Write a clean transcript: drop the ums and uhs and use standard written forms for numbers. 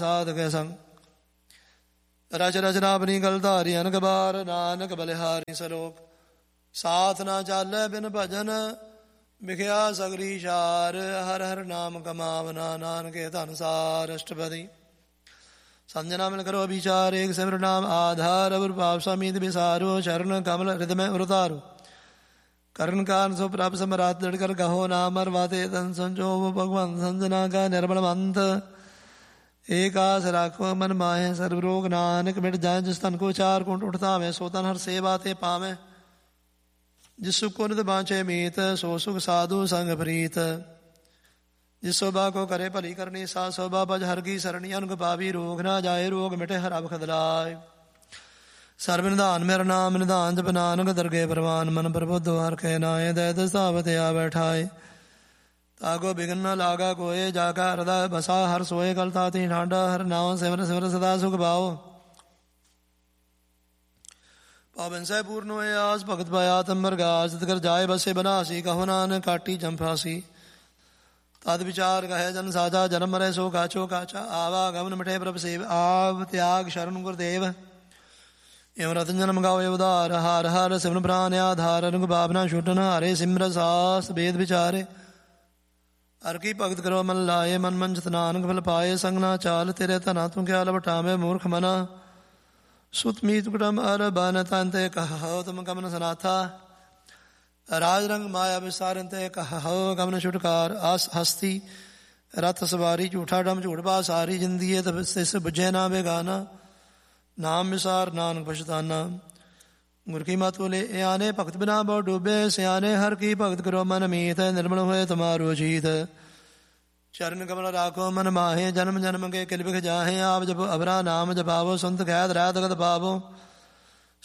ਸਾਧ ਕੇ ਸੰਗ। ਰਚ ਰਚਨਾ ਆਪਣੀ ਗਲ ਧਾਰੀ ਅਨਕ ਬਾਰ, ਨਾਨਕ ਬਲਿਹਾਰੀ ਸਲੋਕ। ਸਾਥ ਨਾ ਚਾਲੈ ਬਿਨ ਭਜਨ, ਵਿਖਿਆ ਸਗਰੀ ਸ਼ਾਰ। ਹਰ ਹਰ ਨਾਮ ਕਮਾਵਨਾ, ਨਾਨਕੇ ਧਨ ਸਾਰ। ਅਸ਼ਟਪਦੀ ਸੰਜਨਾ ਮਿਲ ਕਰੋ ਵਿਚਾਰ, ਏਕ ਸਿਮਰ ਨਾਮ ਆਧਾਰ। ਅਵਰ ਪਾਪ ਸਮੀਤ ਵਿਸਾਰੋ, ਚਰਨ ਕਮਲ ਹਿਰਦਮੈ ਉਰਤਾਰੋ। ਕਰਨ ਕਾਰਨ ਸੋ ਪ੍ਰਭ ਸਮਰਾਤ, ਲੜ ਕਰ ਕਹੋ ਨਾਮ ਮਰਵਾਤੇ। ਤਨ ਸੰਜੋਗ ਭਗਵੰਤ ਸੰਜਨਾ ਕਾ ਨਿਰਮਲ ਮੰਤ। ਏਕਾਸ ਰਾਖੋ ਮਨ ਮਾਹੇ, ਸਰਬ ਰੋਗ ਨਾਨਕ ਮਿਟ ਜਾਏ। ਜਿਸ ਤਨ ਕੋ ਚਾਰ ਕੁੰਟ ਉਠਤਾਵੇਂ, ਸੋ ਤਨ ਹਰ ਸੇਵਾ ਤੇ ਪਾਵੇਂ। ਜਿਸ ਸੁਖ ਕੋ ਨਿਤ ਬਾਂਛੇ ਮੀਤ, ਸੋ ਸੁਖ ਸਾਧੂ ਸੰਗ ਪ੍ਰੀਤ। ਜਿਸ ਸੋਭਾ ਕੋ ਕਰੇ ਭਲੀ ਕਰਨੀ, ਸਾ ਸੋਭਾ ਭਜ ਹਰ ਕੀ ਸਰਣੀ। ਅਨੁਗ ਪਾਵੀ ਰੋਗ ਨਾ ਜਾਏ, ਰੋਗ ਮਿਟੇ ਹਰ ਅਵਖਦ ਲਾਏ। ਸਰਬ ਨਿਧਾਨ ਮੇਰਾ ਨਾਮ ਨਿਧਾਨ, ਜਪ ਨਾਨਕ ਦਰਗੇ ਪ੍ਰਵਾਨ। ਮਨ ਪ੍ਰਬੁੱਧ ਹਰ ਕੇ ਨਾਏ, ਦਇ ਦਸਤਾਵਤ ਆ ਬੈਠਾਏ। ਤਾਗੋ ਬਿਗਨ ਨ ਲਾਗਾ ਕੋਏ, ਜਾਗਾ ਹਿਰਦੈ ਬਸਾ ਹਰ ਸੋਏ। ਕਲ ਤਾਤੀ ਠਾਂਡਾ, ਹਰ ਨਾਮ ਸਿਮਰ ਸਿਮਰ ਸਦਾ ਸੁਖ ਪਾਓ। ਪਾਵਨ ਸਹਿ ਪੂਰਨ ਹੋਏ ਆਸ, ਭਗਤ ਪਾਇਆ ਤੰਬਰ ਗਾਸ। ਤਿਤ ਕਰ ਜਾਏ ਬਸੇ ਬਨਾਸੀ, ਕਹੋ ਨਾਨਕ ਕਾਟੀ ਜੰਫਾਸੀ। ਤਦ ਵਿਚਾਰ ਕਹੈ ਜਨ ਸਾਜਾ, ਜਨਮ ਮਰੈ ਸੋ ਕਾਛੋ ਕਾਛਾ। ਆਵਾ ਗਮਨ ਮਿਠੇ ਪ੍ਰਭ ਸੇਵ, ਆਵ ਤਿਆਗ ਸ਼ਰਨ ਗੁਰਦੇਵ। ਇਉ ਰਤਨ ਜਨਮ ਗਾਵੇ ਉਧਾਰ, ਹਰ ਹਰ ਸਿਮਰਨ ਪ੍ਰਾਨ ਆਧਾਰ। ਅਨੁਗ ਭਾਵਨਾ ਛੁਟਨ ਹਾਰੇ, ਸਿਮਰਤ ਸਾਸ ਵੇਦ ਵਿਚਾਰੇ। ਹਰ ਕੀ ਭਗਤ ਕਰੋ ਮਨ ਲਾਏ, ਮਨ ਮੰਚਤ ਨਾਨਕ ਫਲ ਪਾਏ। ਸੰਗ ਨਾ ਚਾਲ ਤੇਰੇ ਧਨਾ, ਤੂੰ ਕਿਆ ਲਵਟਾਵੇਂ ਮੂਰਖ ਮਨਾ। ਸੁਤ ਮੀਤ ਕੁਟਮ ਅਰ ਬਨ, ਤਨ ਤੇ ਕਹੋ ਤੁਮ ਕਮਨ ਸਨਾਥਾ। ਰਾਜ ਰੰਗ ਮਾਇਆ ਵਿਸਾਰਨ ਤੇ ਕਹੋ, ਕਮਨ ਛੁਟਕਾਰ। ਆਸ ਹਸਤੀ ਰਥ ਸਵਾਰੀ, ਝੂਠਾ ਡਮ ਝੂਠ ਪਾ ਸਾਰੀ। ਜਿੰਦੀਏ ਤਬ ਤਿਸ ਬੁਝੇ ਨਾ ਬੇਗਾਨਾ, ਨਾਮ ਵਿਸਾਰ ਨਾਨਕ ਪਛਤਾਨਾ। ਗੁਰ ਕੀ ਮਤਿ ਬੋਲੇ ਏ ਆਨੇ, ਭਗਤ ਬਿਨਾ ਬਹੁ ਡੂਬੇ ਸਿਆਣੇ। ਹਰ ਕੀ ਭਗਤ ਕਰੋ ਮਨ ਮੀਤ, ਨਿਰਮਲ ਹੋਏ ਤੁਮਾਰੋ ਜੀਤ। ਚਰਨ ਕਮਲ ਰਾਖੋ ਮਨ ਮਾਹੇ, ਜਨਮ ਜਨਮ ਕੇ ਕਿਲ ਬਿਖ ਜਾਹੇ। ਆਪ ਜਪ ਅਬਰਾ ਨਾਮ ਜਪਾਵੋ, ਸੁਨਤ ਖੈਤ ਰਹਿਤ ਗਤ ਪਾਵੋ।